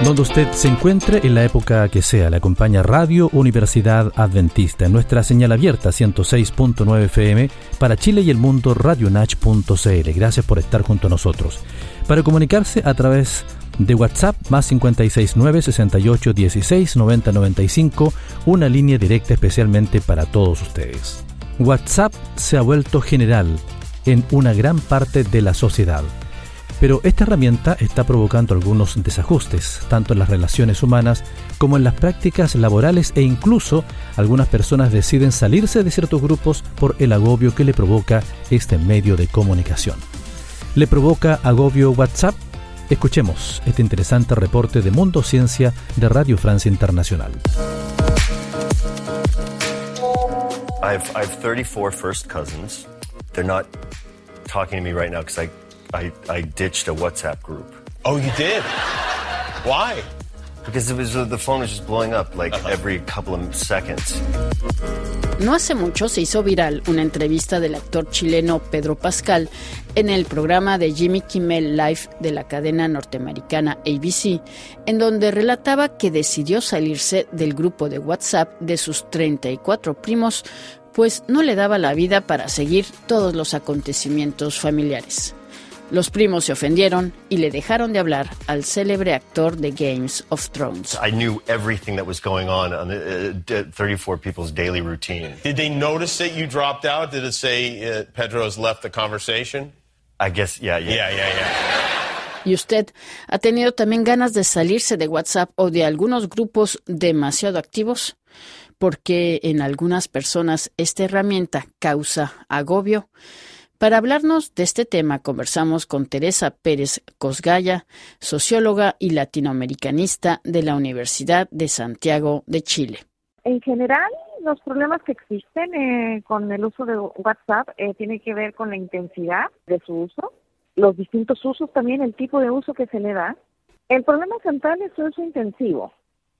Donde usted se encuentre en la época que sea, le acompaña Radio Universidad Adventista en nuestra señal abierta 106.9 FM para Chile y el mundo, radionach.cl. Gracias por estar junto a nosotros. Para comunicarse a través de WhatsApp, más 569 68 16 90 95, una línea directa especialmente para todos ustedes. WhatsApp se ha vuelto general en una gran parte de la sociedad. Pero esta herramienta está provocando algunos desajustes, tanto en las relaciones humanas como en las prácticas laborales, e incluso algunas personas deciden salirse de ciertos grupos por el agobio que le provoca este medio de comunicación. ¿Le provoca agobio WhatsApp? Escuchemos este interesante reporte de Mundo Ciencia de Radio Francia Internacional. I've 34 first cousins. They're not talking to me right now because I ditched a WhatsApp group. Oh, you did? Why? Because the phone was just blowing up like every couple of seconds. No hace mucho se hizo viral una entrevista del actor chileno Pedro Pascal en el programa de Jimmy Kimmel Live de la cadena norteamericana ABC, en donde relataba que decidió salirse del grupo de WhatsApp de sus 34 primos, pues no le daba la vida para seguir todos los acontecimientos familiares. Los primos se ofendieron y le dejaron de hablar al célebre actor de Games of Thrones. I knew everything that was going on the 34 people's daily routine. Did they notice that you dropped out? Did it say Pedro has left the conversation? I guess, yeah. ¿Y usted ha tenido también ganas de salirse de WhatsApp o de algunos grupos demasiado activos? Porque en algunas personas esta herramienta causa agobio. Para hablarnos de este tema, conversamos con Teresa Pérez Cosgaya, socióloga y latinoamericanista de la Universidad de Santiago de Chile. En general, los problemas que existen con el uso de WhatsApp tienen que ver con la intensidad de su uso, los distintos usos también, el tipo de uso que se le da. El problema central es su uso intensivo.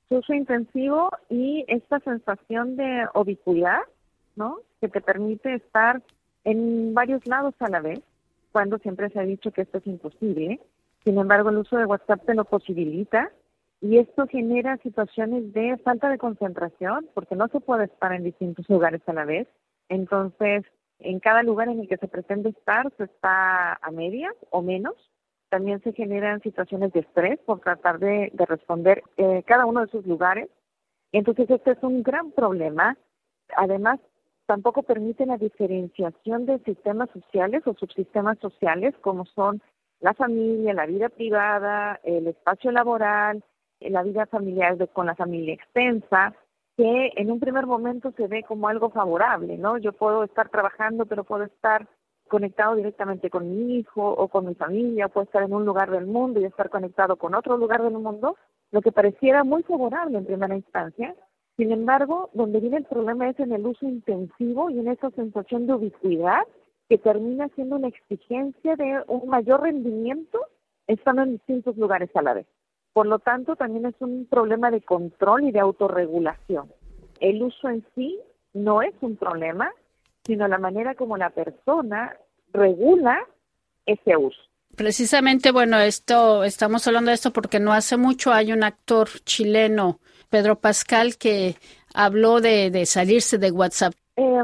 Y esta sensación de ubicuidad, ¿no?, que te permite estar en varios lados a la vez, cuando siempre se ha dicho que esto es imposible. Sin embargo, el uso de WhatsApp te lo posibilita, y esto genera situaciones de falta de concentración, porque no se puede estar en distintos lugares a la vez. Entonces, en cada lugar en el que se pretende estar, se está a medias o menos. También se generan situaciones de estrés por tratar de responder cada uno de esos lugares. Entonces, este es un gran problema. Además, tampoco permite la diferenciación de sistemas sociales o subsistemas sociales, como son la familia, la vida privada, el espacio laboral, la vida familiar con la familia extensa, que en un primer momento se ve como algo favorable, ¿no? Yo puedo estar trabajando, pero puedo estar conectado directamente con mi hijo o con mi familia, puedo estar en un lugar del mundo y estar conectado con otro lugar del mundo, lo que pareciera muy favorable en primera instancia. Sin embargo, donde viene el problema es en el uso intensivo y en esa sensación de ubicuidad que termina siendo una exigencia de un mayor rendimiento estando en distintos lugares a la vez. Por lo tanto, también es un problema de control y de autorregulación. El uso en sí no es un problema, sino la manera como la persona regula ese uso. Precisamente, estamos hablando de esto porque no hace mucho hay un actor chileno, Pedro Pascal, que habló de salirse de WhatsApp.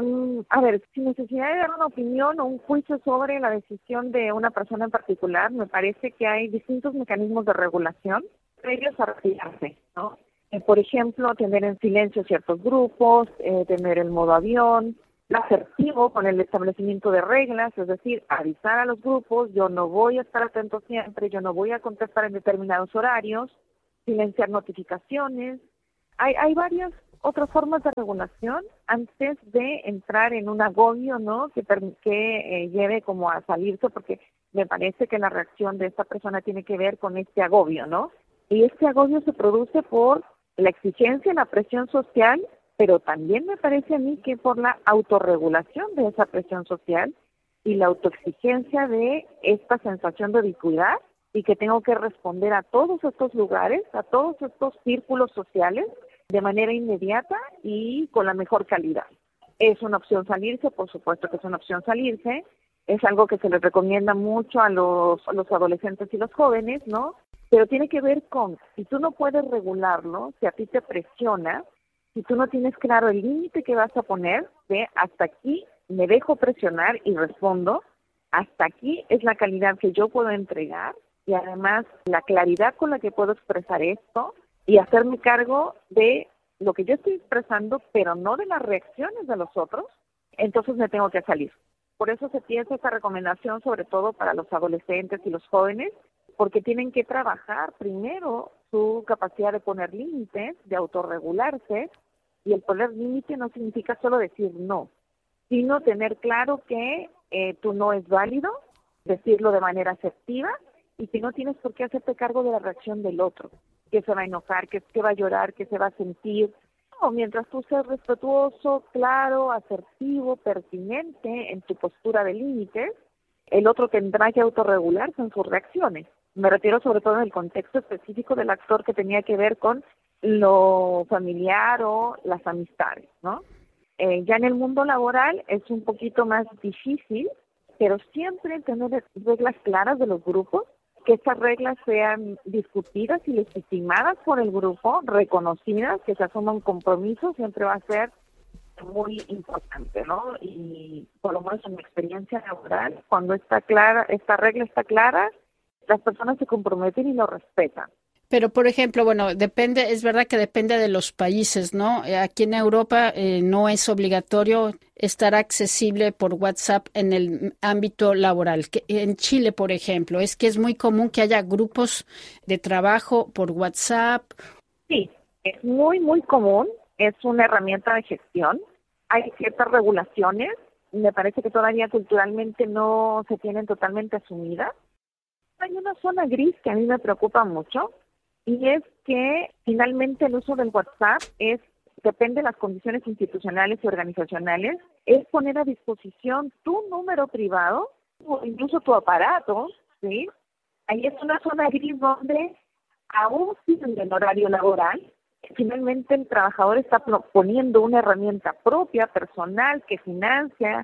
Sin necesidad de dar una opinión o un juicio sobre la decisión de una persona en particular, me parece que hay distintos mecanismos de regulación previos a retirarse, ¿no? Por ejemplo, tener en silencio ciertos grupos, tener el modo avión, asertivo con el establecimiento de reglas, es decir, avisar a los grupos, yo no voy a estar atento siempre, yo no voy a contestar en determinados horarios, silenciar notificaciones. Hay varias otras formas de regulación antes de entrar en un agobio, ¿no?, que lleve como a salirse, porque me parece que la reacción de esta persona tiene que ver con este agobio, ¿no? Y este agobio se produce por la exigencia, la presión social, pero también me parece a mí que por la autorregulación de esa presión social y la autoexigencia de esta sensación de ubicuidad, y que tengo que responder a todos estos lugares, a todos estos círculos sociales, de manera inmediata y con la mejor calidad. ¿Es una opción salirse? Por supuesto que es una opción salirse. Es algo que se les recomienda mucho a los adolescentes y los jóvenes, ¿no? pero tiene que ver con, si tú no puedes regularlo, si a ti te presiona, si tú no tienes claro el límite que vas a poner, de hasta aquí me dejo presionar y respondo, hasta aquí es la calidad que yo puedo entregar y además la claridad con la que puedo expresar esto y hacerme cargo de lo que yo estoy expresando, pero no de las reacciones de los otros, entonces me tengo que salir. Por eso se piensa esta recomendación sobre todo para los adolescentes y los jóvenes, porque tienen que trabajar primero su capacidad de poner límites, de autorregularse, y el poner límite no significa solo decir no, sino tener claro que tu no es válido, decirlo de manera asertiva, y que no tienes por qué hacerte cargo de la reacción del otro, que se va a enojar, que va a llorar, que se va a sentir. No, mientras tú seas respetuoso, claro, asertivo, pertinente en tu postura de límites, el otro tendrá que autorregularse en sus reacciones. Me refiero sobre todo en el contexto específico del actor que tenía que ver con lo familiar o las amistades, ¿no? Ya en el mundo laboral es un poquito más difícil, pero siempre tener reglas claras de los grupos, que estas reglas sean discutidas y legitimadas por el grupo, reconocidas, que se asuma un compromiso, siempre va a ser muy importante, ¿no? Y por lo menos en mi experiencia laboral, cuando está clara, esta regla está clara, las personas se comprometen y lo respetan. Pero, por ejemplo, bueno, depende, es verdad que depende de los países, ¿no? Aquí en Europa no es obligatorio estar accesible por WhatsApp en el ámbito laboral. En Chile, por ejemplo, es que es muy común que haya grupos de trabajo por WhatsApp. Sí, es muy, muy común. Es una herramienta de gestión. Hay ciertas regulaciones. Me parece que todavía culturalmente no se tienen totalmente asumidas. Hay una zona gris que a mí me preocupa mucho. Y es que finalmente el uso del WhatsApp depende de las condiciones institucionales y organizacionales, es poner a disposición tu número privado o incluso tu aparato, ¿sí? Ahí es una zona gris donde aún sin el horario laboral, finalmente el trabajador está poniendo una herramienta propia, personal, que financia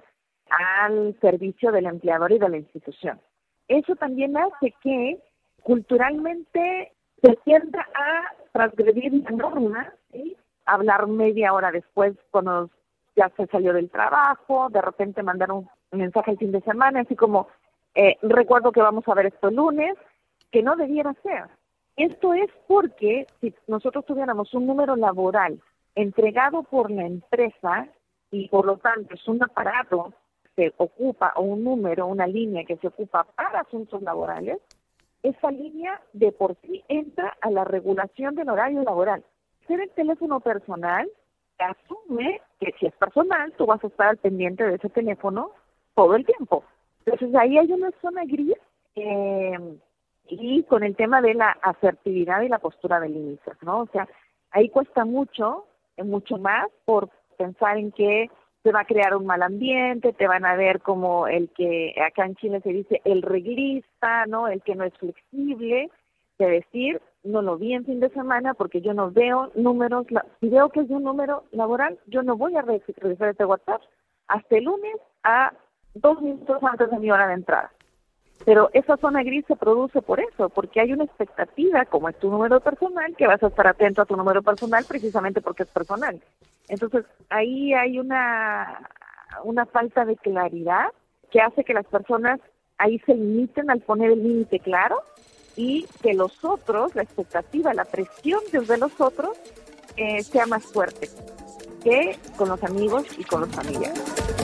al servicio del empleador y de la institución. Eso también hace que culturalmente se tienda a transgredir la norma, ¿sí? Hablar media hora después cuando ya se salió del trabajo, de repente mandar un mensaje el fin de semana, así como, recuerdo que vamos a ver esto el lunes, que no debiera ser. Esto es porque si nosotros tuviéramos un número laboral entregado por la empresa y por lo tanto es un aparato que se ocupa, o un número, una línea que se ocupa para asuntos laborales, esa línea de por sí entra a la regulación del horario laboral. Ser el teléfono personal asume que si es personal, tú vas a estar al pendiente de ese teléfono todo el tiempo. Entonces ahí hay una zona gris y con el tema de la asertividad y la postura de límites, ¿no? O sea, ahí cuesta mucho más por pensar en que se va a crear un mal ambiente, te van a ver como el que acá en Chile se dice el reglista, ¿no? El que no es flexible, de decir, no lo vi en fin de semana porque yo no veo números, si veo que es de un número laboral, yo no voy a revisar este WhatsApp hasta el lunes a 2 minutos antes de mi hora de entrada. Pero esa zona gris se produce por eso, porque hay una expectativa, como es tu número personal, que vas a estar atento a tu número personal precisamente porque es personal. Entonces, ahí hay una falta de claridad que hace que las personas ahí se limiten al poner el límite claro y que los otros, la expectativa, la presión desde los otros sea más fuerte que con los amigos y con los familiares.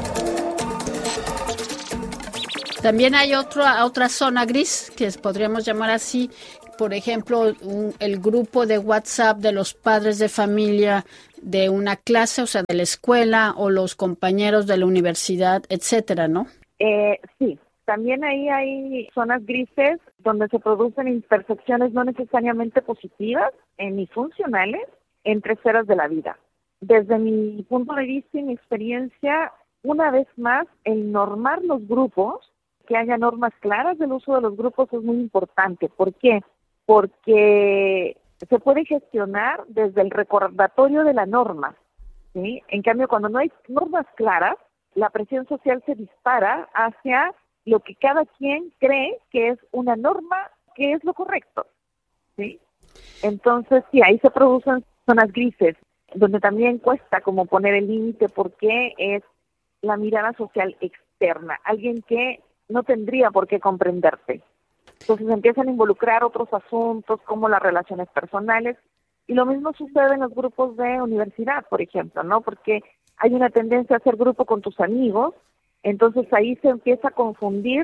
También hay otra zona gris, que podríamos llamar así, por ejemplo, el grupo de WhatsApp de los padres de familia de una clase, o sea, de la escuela, o los compañeros de la universidad, etcétera, ¿no? Sí, también ahí hay zonas grises donde se producen intersecciones no necesariamente positivas ni funcionales entre esferas de la vida. Desde mi punto de vista y mi experiencia, una vez más, el normar los grupos, que haya normas claras del uso de los grupos es muy importante. ¿Por qué? Porque se puede gestionar desde el recordatorio de la norma, ¿sí? En cambio, cuando no hay normas claras, la presión social se dispara hacia lo que cada quien cree que es una norma, que es lo correcto. ¿sí? Entonces, sí, ahí se producen zonas grises, donde también cuesta como poner el límite porque es la mirada social externa, alguien que no tendría por qué comprenderte. Entonces empiezan a involucrar otros asuntos como las relaciones personales, y lo mismo sucede en los grupos de universidad, por ejemplo, ¿no? Porque hay una tendencia a hacer grupo con tus amigos, entonces ahí se empieza a confundir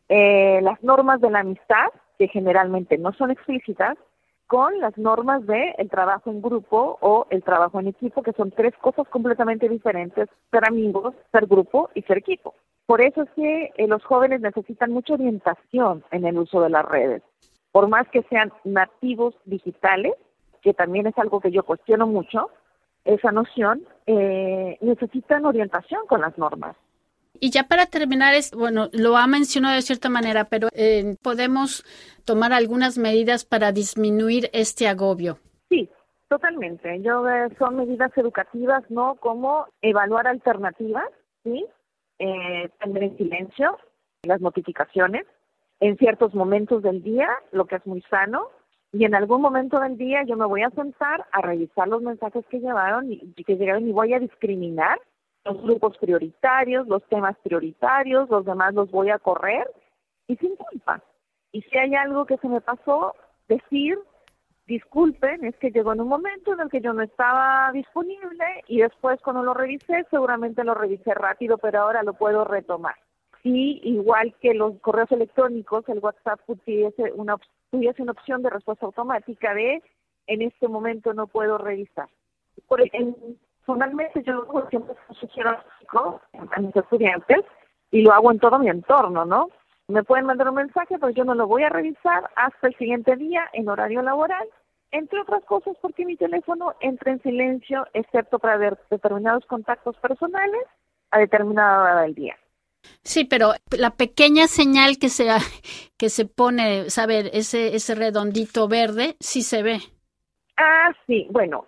las normas de la amistad, que generalmente no son explícitas, con las normas de el trabajo en grupo o el trabajo en equipo, que son tres cosas completamente diferentes: ser amigos, ser grupo y ser equipo. Por eso es que los jóvenes necesitan mucha orientación en el uso de las redes. Por más que sean nativos digitales, que también es algo que yo cuestiono mucho, esa noción, necesitan orientación con las normas. Y ya para terminar, bueno, lo ha mencionado de cierta manera, pero ¿podemos tomar algunas medidas para disminuir este agobio? Sí, totalmente. Son medidas educativas, ¿no? Como evaluar alternativas, ¿sí? Tener en silencio las notificaciones en ciertos momentos del día, lo que es muy sano, y en algún momento del día yo me voy a sentar a revisar los mensajes que llegaron y voy a discriminar los grupos prioritarios, los temas prioritarios, los demás los voy a correr y sin culpa. Y si hay algo que se me pasó, decir, disculpen, es que llegó en un momento en el que yo no estaba disponible y después cuando lo revisé, seguramente lo revisé rápido, pero ahora lo puedo retomar. Sí, igual que los correos electrónicos, el WhatsApp tuviese una opción de respuesta automática de en este momento no puedo revisar. Personalmente yo siempre sugiero a mis estudiantes y lo hago en todo mi entorno, ¿no? Me pueden mandar un mensaje, pero yo no lo voy a revisar hasta el siguiente día en horario laboral, entre otras cosas porque mi teléfono entra en silencio, excepto para ver determinados contactos personales a determinada hora del día. Sí, pero la pequeña señal que se pone, saber, ese redondito verde, sí se ve. Ah, sí, bueno,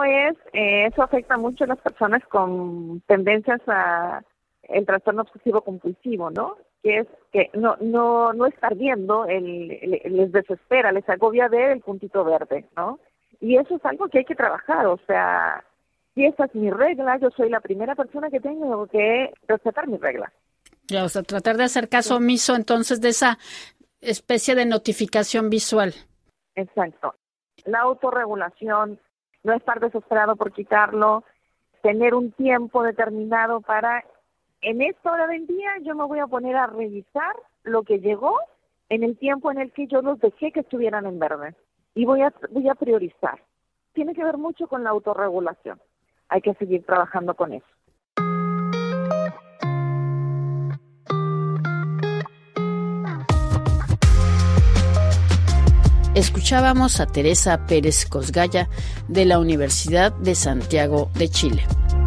eso afecta mucho a las personas con tendencias a el trastorno obsesivo compulsivo, ¿no? Que es que no estar viendo, les desespera, les agobia ver el puntito verde, ¿no? Y eso es algo que hay que trabajar, o sea, si esa es mi regla, yo soy la primera persona que tengo que respetar mi regla. Ya, o sea, tratar de hacer caso omiso entonces de esa especie de notificación visual. Exacto. La autorregulación, no estar desesperado por quitarlo, tener un tiempo determinado para, en esta hora del día yo me voy a poner a revisar lo que llegó en el tiempo en el que yo los dejé que estuvieran en verde. Y voy a priorizar. Tiene que ver mucho con la autorregulación. Hay que seguir trabajando con eso. Escuchábamos a Teresa Pérez Cosgaya de la Universidad de Santiago de Chile.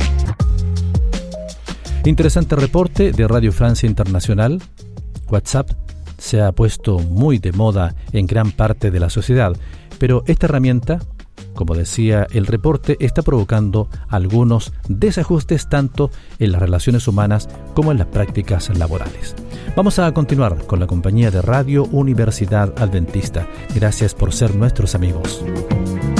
Interesante reporte de Radio Francia Internacional. WhatsApp se ha puesto muy de moda en gran parte de la sociedad, pero esta herramienta, como decía el reporte, está provocando algunos desajustes tanto en las relaciones humanas como en las prácticas laborales. Vamos a continuar con la compañía de Radio Universidad Adventista. Gracias por ser nuestros amigos.